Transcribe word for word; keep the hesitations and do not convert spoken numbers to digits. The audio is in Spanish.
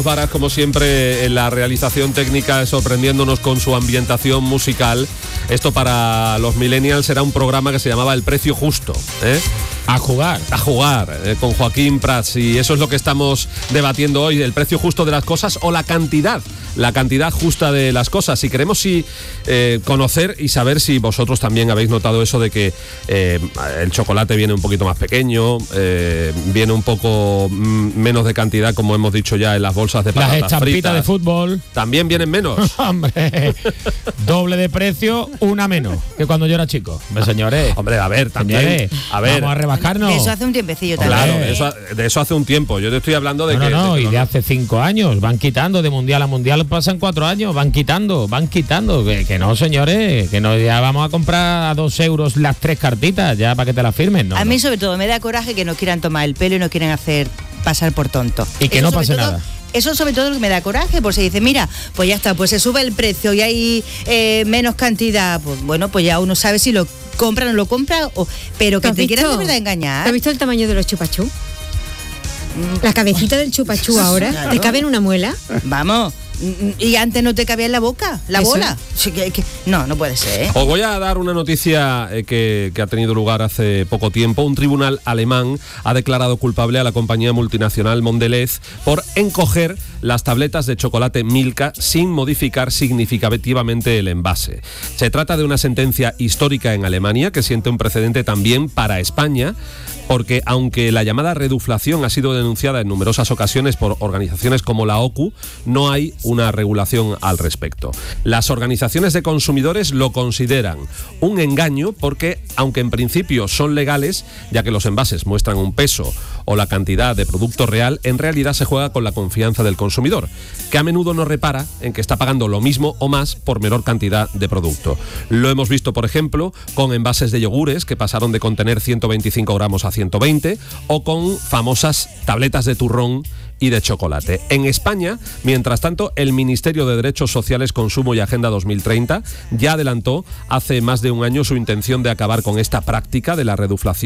Varas, como siempre, en la realización técnica, sorprendiéndonos con su ambientación musical. Esto para los millennials era un programa que se llamaba El Precio Justo, ¿eh? A jugar. A jugar, eh, con Joaquín Prats. Y eso es lo que estamos debatiendo hoy, el precio justo de las cosas o la cantidad, la cantidad justa de las cosas. Y queremos sí, eh, conocer y saber si vosotros también habéis notado eso de que eh, el chocolate viene un poquito más pequeño, eh, viene un poco mm, menos de cantidad, como hemos dicho ya, en las bolsas de patatas fritas. Las estampitas de fútbol. También vienen menos. Hombre, doble de precio, una menos que cuando yo era chico. Hombre, señores. Hombre, a ver, también. Señores, a ver. Vamos a rebajarnos. De eso hace un tiempecillo también. Claro, de eso, de eso hace un tiempo. Yo te estoy hablando de no, que... No, no, de que y de hace cinco años. Van quitando, de mundial a mundial pasan cuatro años. Van quitando, van quitando. Que, que no, señores, que no, ya vamos a comprar a dos euros las tres cartitas, ya para que te las firmen. No, a mí no. sobre todo me da coraje que no quieran tomar el pelo y no quieran hacer pasar por tonto. Y que eso no pase todo, nada. Eso sobre todo lo que me da coraje, pues se dice, mira, pues ya está, pues se sube el precio y hay eh, menos cantidad, pues bueno, pues ya uno sabe si lo compra o no lo compra, o, pero que te quieran de verdad engañar. ¿Has visto el tamaño de los chupachú? La cabecita del chupachú ahora, Claro. ¿te cabe en una muela? Vamos, y antes no te cabía en la boca, la ¿Eso? bola. Sí, que, que, no, no puede ser, ¿eh? Os voy a dar una noticia eh, que, que ha tenido lugar hace poco tiempo. Un tribunal alemán ha declarado culpable a la compañía multinacional Mondelez por encoger las tabletas de chocolate Milka sin modificar significativamente el envase. Se trata de una sentencia histórica en Alemania que siente un precedente también para España, porque aunque la llamada reduflación ha sido denunciada en numerosas ocasiones por organizaciones como la O C U, no hay una regulación al respecto. Las organizaciones de consumidores lo consideran un engaño porque, aunque en principio son legales, ya que los envases muestran un peso o la cantidad de producto real, en realidad se juega con la confianza del consumidor, que a menudo no repara en que está pagando lo mismo o más por menor cantidad de producto. Lo hemos visto, por ejemplo, con envases de yogures que pasaron de contener ciento veinticinco gramos a ciento veinte, o con famosas tabletas de turrón y de chocolate. En España, mientras tanto, el Ministerio de Derechos Sociales, Consumo y Agenda dos mil treinta ya adelantó hace más de un año su intención de acabar con esta práctica de la reduflación